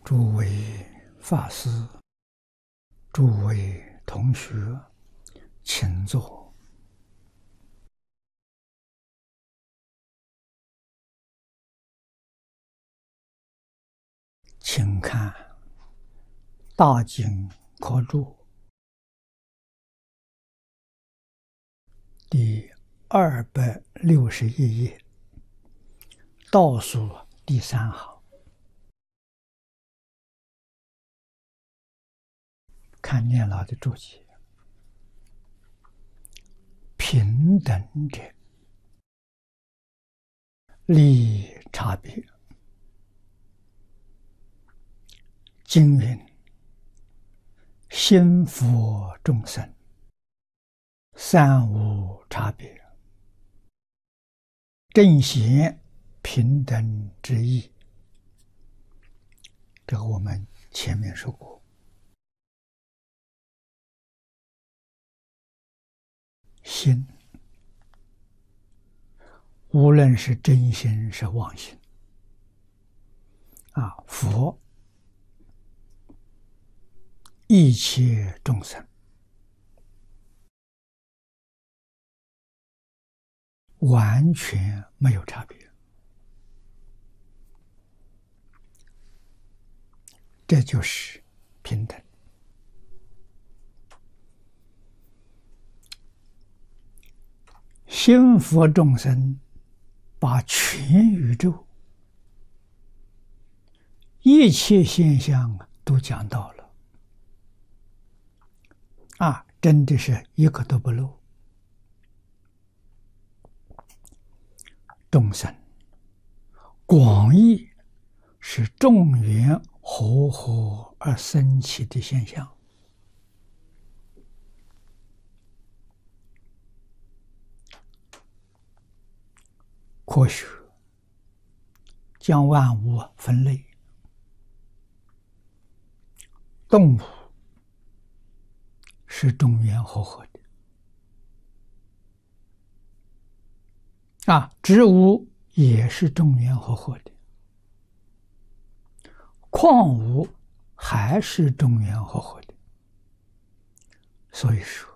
诸位法师、诸位同学，请坐。请看《大经科注》第261页，倒数第3行。看念老的注解：平等者，利益差别。经云：心佛众生，三无差别，正显平等之意。这个我们前面说过。心，无论是真心是妄心，佛一切众生完全没有差别，这就是平等。心佛众生把全宇宙一切现象都讲到了，真的是一个都不漏。众生广义是众缘和合而生起的现象。科学将万物分类，动物是众缘和合的，植物也是众缘和合的，矿物还是众缘和合的。所以说，